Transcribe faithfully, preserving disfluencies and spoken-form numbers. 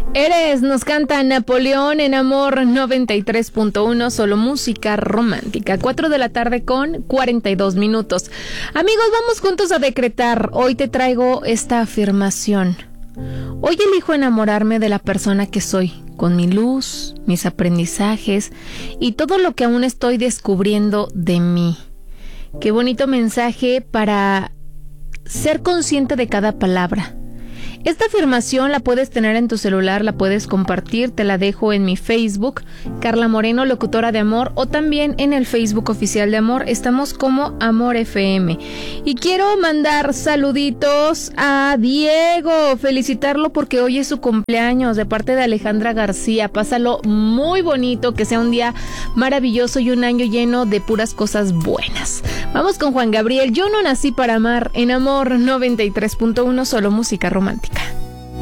Eres, nos canta Napoleón en Amor noventa y tres punto uno, solo música romántica. Cuatro de la tarde con cuarenta y dos minutos. Amigos, vamos juntos a decretar. Hoy te traigo esta afirmación. Hoy elijo enamorarme de la persona que soy, con mi luz, mis aprendizajes y todo lo que aún estoy descubriendo de mí. Qué bonito mensaje para ser consciente de cada palabra. Esta afirmación la puedes tener en tu celular, la puedes compartir, te la dejo en mi Facebook, Carla Moreno, locutora de Amor, o también en el Facebook oficial de Amor, estamos como Amor F M. Y quiero mandar saluditos a Diego, felicitarlo porque hoy es su cumpleaños, de parte de Alejandra García. Pásalo muy bonito, que sea un día maravilloso y un año lleno de puras cosas buenas. Vamos con Juan Gabriel, Yo no nací para amar, en Amor noventa y tres punto uno, solo música romántica.